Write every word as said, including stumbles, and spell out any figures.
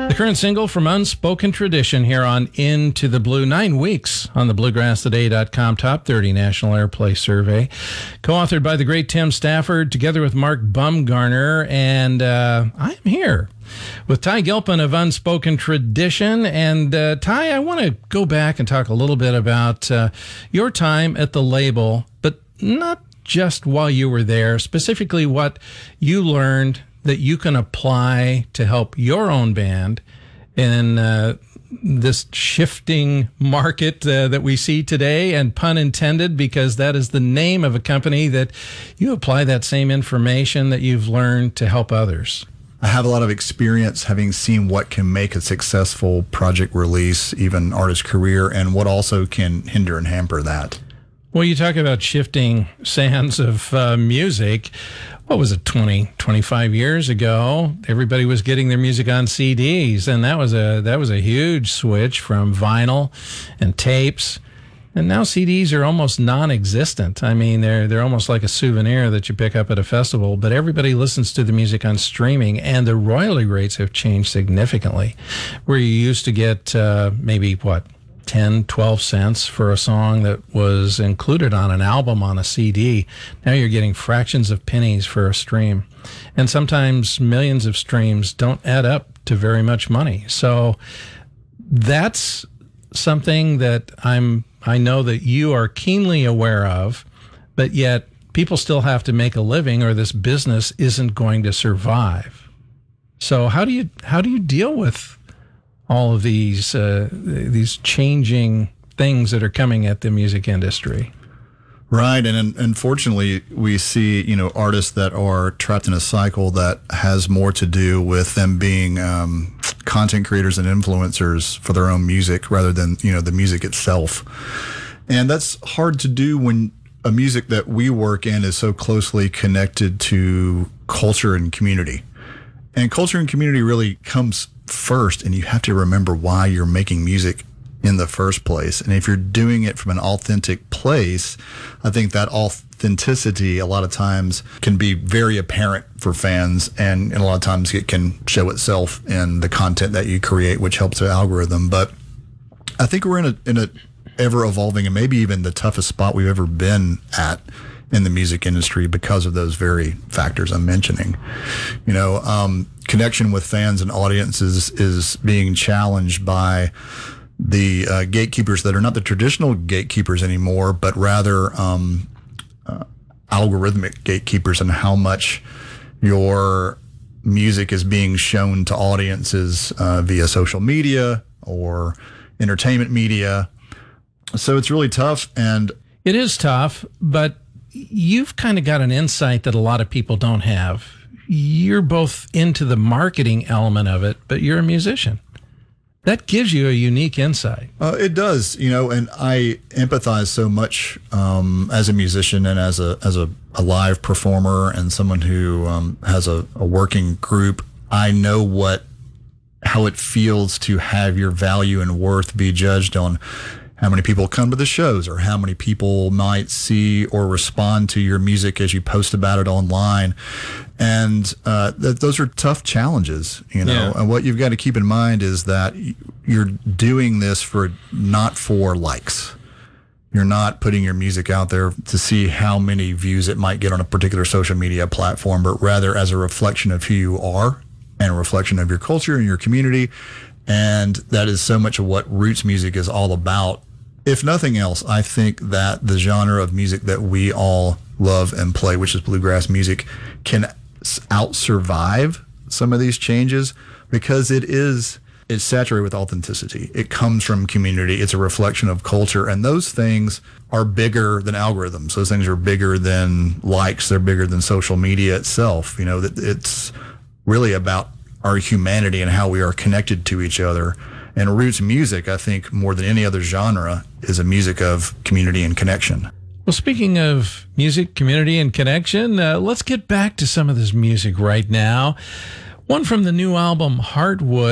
The current single from Unspoken Tradition here on Into the Blue. Nine weeks on the bluegrass today dot com Top thirty National Airplay Survey. Co-authored by the great Tim Stafford, together with Mark Bumgarner. And uh, I am here with Ty Gilpin of Unspoken Tradition. And uh, Ty, I want to go back and talk a little bit about uh, your time at the label, but not just while you were there, specifically what you learned that you can apply to help your own band in uh, this shifting market uh, that we see today, and pun intended, because that is the name of a company that you apply that same information that you've learned to help others. I have a lot of experience having seen what can make a successful project release, even artist career, and what also can hinder and hamper that. Well, you talk about shifting sands of uh, music. What was it, twenty, twenty-five years ago? Everybody was getting their music on C Ds, and that was a that was a huge switch from vinyl and tapes. And now C Ds are almost non-existent. I mean, they're they're almost like a souvenir that you pick up at a festival. But everybody listens to the music on streaming, and the royalty rates have changed significantly. Where you used to get uh, maybe what, ten, twelve cents for a song that was included on an album on a C D. Now you're getting fractions of pennies for a stream. And sometimes millions of streams don't add up to very much money. So that's something that I'm, I know that you are keenly aware of, but yet people still have to make a living or this business isn't going to survive. So how do you, how do you deal with all of these uh, these changing things that are coming at the music industry? Right, and unfortunately, we see you know artists that are trapped in a cycle that has more to do with them being um, content creators and influencers for their own music rather than you know the music itself, and that's hard to do when a music that we work in is so closely connected to culture and community, and culture and community really comes first, and you have to remember why you're making music in the first place. And if you're doing it from an authentic place, I think that authenticity a lot of times can be very apparent for fans, and, and a lot of times it can show itself in the content that you create, which helps the algorithm. But I think we're in a in a ever evolving and maybe even the toughest spot we've ever been at in the music industry because of those very factors I'm mentioning. You know, um, connection with fans and audiences is being challenged by the uh, gatekeepers that are not the traditional gatekeepers anymore, but rather um, uh, algorithmic gatekeepers, and how much your music is being shown to audiences uh, via social media or entertainment media. So it's really tough. And it is tough, but you've kind of got an insight that a lot of people don't have. You're both into the marketing element of it, but you're a musician. That gives you a unique insight. Uh, it does, you know, and I empathize so much um, as a musician and as a as a, a live performer and someone who um, has a, a working group. I know what how it feels to have your value and worth be judged on how many people come to the shows, or how many people might see or respond to your music as you post about it online. And uh, th- those are tough challenges, you know. Yeah. And what you've got to keep in mind is that you're doing this for not for likes. You're not putting your music out there to see how many views it might get on a particular social media platform, but rather as a reflection of who you are and a reflection of your culture and your community. And that is so much of what roots music is all about. If nothing else, I think that the genre of music that we all love and play, which is bluegrass music, can out-survive some of these changes because it is it's saturated with authenticity. It comes from community. It's a reflection of culture. And those things are bigger than algorithms. Those things are bigger than likes. They're bigger than social media itself. You know, that it's really about our humanity and how we are connected to each other. And roots music, I think, more than any other genre, is a music of community and connection. Well, speaking of music, community, and connection, uh, let's get back to some of this music right now. One from the new album, Heartwood.